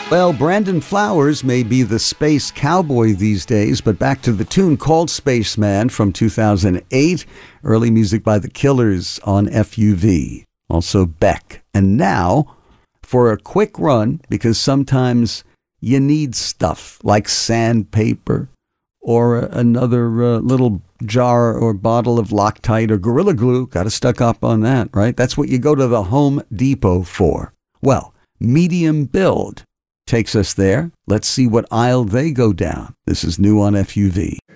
Well, Brandon Flowers may be the space cowboy these days, but back to the tune called Spaceman from 2008. Early music by The Killers on FUV. Also Beck. And now, for a quick run, because sometimes you need stuff like sandpaper or another little jar or bottle of Loctite or Gorilla Glue. Got to stock up on that, right? That's what you go to the Home Depot for. Well, Medium Build takes us there. Let's see what aisle they go down. This is new on FUV.